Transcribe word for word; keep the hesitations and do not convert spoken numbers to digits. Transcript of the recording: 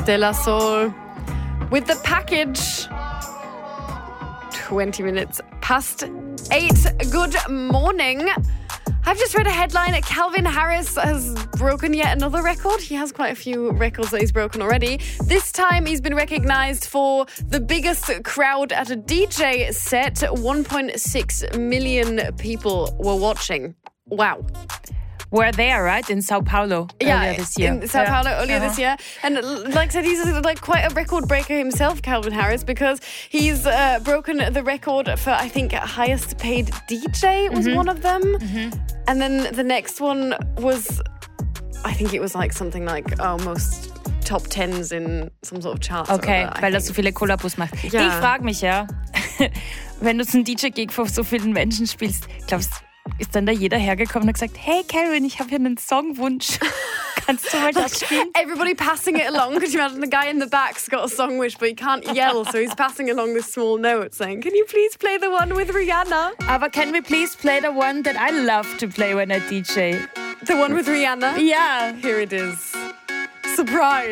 De La Soul with The Package. twenty minutes past eight. Good morning. I've just read a headline. Calvin Harris has broken yet another record. He has quite a few records that he's broken already. This time he's been recognized for the biggest crowd at a D J set. one point six million people were watching. Wow. We're there, right? In Sao Paulo yeah, earlier this year. in Sao Paulo yeah. earlier uh-huh. this year. And like I said, he's like quite a record breaker himself, Calvin Harris, because he's uh, broken the record for, I think, highest paid D J was mm-hmm. one of them. Mm-hmm. And then the next one was, I think it was like something like, oh, most top tens in some sort of chart. Okay, that, weil das so viele Kollabos macht. Ja. Ich frage mich ja, wenn du so einen D J-Gig vor so vielen Menschen spielst, glaubst du, ist dann da jeder hergekommen und gesagt, hey Calvin, ich habe hier einen Songwunsch. Kannst du mal das spielen? Everybody passing it along. Could you imagine the guy in the back's got a song wish, but he can't yell, so he's passing along this small note saying, can you please play the one with Rihanna? Aber can we please play the one that I love to play when I D J? The one with Rihanna? Yeah. Here it is. Surprise.